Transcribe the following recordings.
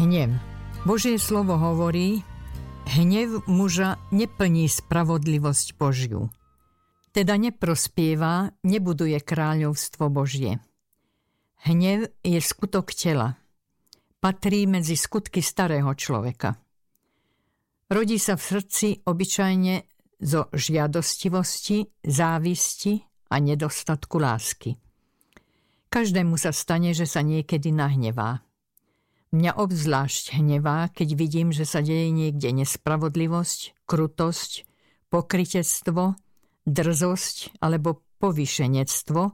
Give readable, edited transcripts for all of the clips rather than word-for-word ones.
Hnev. Božie slovo hovorí, hnev muža neplní spravodlivosť Božiu. Teda neprospieva, nebuduje kráľovstvo Božie. Hnev je skutok tela. Patrí medzi skutky starého človeka. Rodí sa v srdci obyčajne zo žiadostivosti, závisti a nedostatku lásky. Každému sa stane, že sa niekedy nahnevá. Mňa obzvlášť hnevá, keď vidím, že sa deje niekde nespravodlivosť, krutosť, pokrytectvo, drzosť alebo povýšenectvo,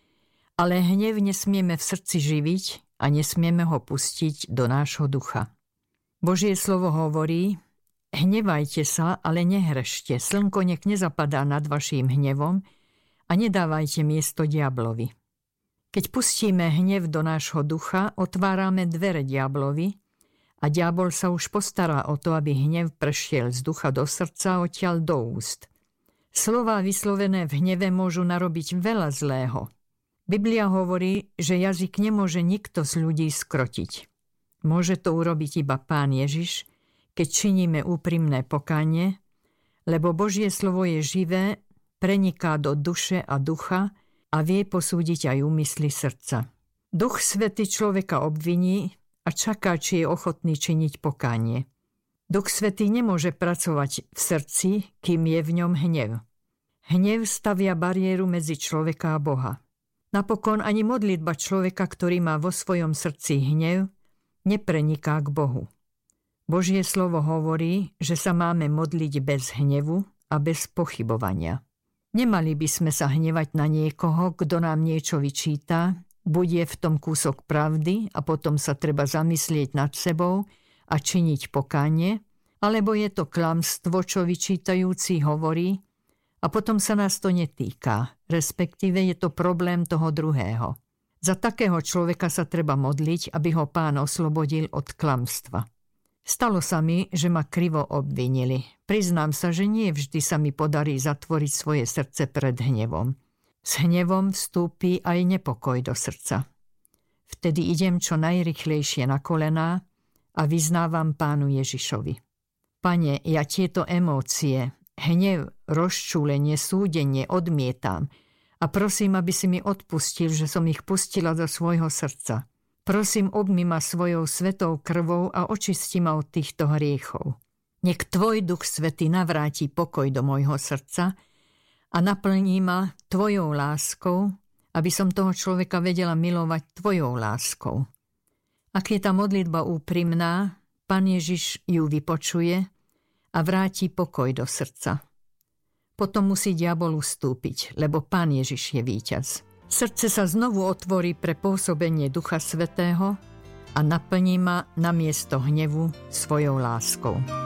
ale hnev nesmieme v srdci živiť a nesmieme ho pustiť do nášho ducha. Božie slovo hovorí, hnevajte sa, ale nehrešte, slnko nech nezapadá nad vaším hnevom a nedávajte miesto diablovi. Keď pustíme hnev do nášho ducha, otvárame dvere diablovi a diabol sa už postará o to, aby hnev prešiel z ducha do srdca, odtiaľ do úst. Slová vyslovené v hneve môžu narobiť veľa zlého. Biblia hovorí, že jazyk nemôže nikto z ľudí skrotiť. Môže to urobiť iba Pán Ježiš, keď činíme úprimné pokánie, lebo Božie slovo je živé, preniká do duše a ducha a vie posúdiť aj úmysly srdca. Duch Svätý človeka obviní a čaká, či je ochotný činiť pokánie. Duch Svätý nemôže pracovať v srdci, kým je v ňom hnev. Hnev stavia bariéru medzi človeka a Boha. Napokon ani modlitba človeka, ktorý má vo svojom srdci hnev, nepreniká k Bohu. Božie slovo hovorí, že sa máme modliť bez hnevu a bez pochybovania. Nemali by sme sa hnevať na niekoho, kto nám niečo vyčíta, buď je v tom kúsok pravdy a potom sa treba zamyslieť nad sebou a činiť pokánie, alebo je to klamstvo, čo vyčítajúci hovorí a potom sa nás to netýka, respektíve je to problém toho druhého. Za takého človeka sa treba modliť, aby ho Pán oslobodil od klamstva. Stalo sa mi, že ma krivo obvinili. Priznám sa, že nie vždy sa mi podarí zatvoriť svoje srdce pred hnevom. S hnevom vstúpi aj nepokoj do srdca. Vtedy idem čo najrychlejšie na kolená a vyznávam Pánu Ježišovi. Pane, ja tieto emócie, hnev, rozčúlenie, súdenie odmietam a prosím, aby si mi odpustil, že som ich pustila do svojho srdca. Prosím, obmy ma svojou svetou krvou a očisti ma od týchto hriechov. Nech tvoj Duch Svätý navráti pokoj do môjho srdca a naplní ma tvojou láskou, aby som toho človeka vedela milovať tvojou láskou. Ak je tá modlitba úprimná, Pán Ježiš ju vypočuje a vráti pokoj do srdca. Potom musí diabol ustúpiť, lebo Pán Ježiš je víťaz. Srdce sa znovu otvorí pre pôsobenie Ducha Svätého a naplní ma namiesto hnevu svojou láskou.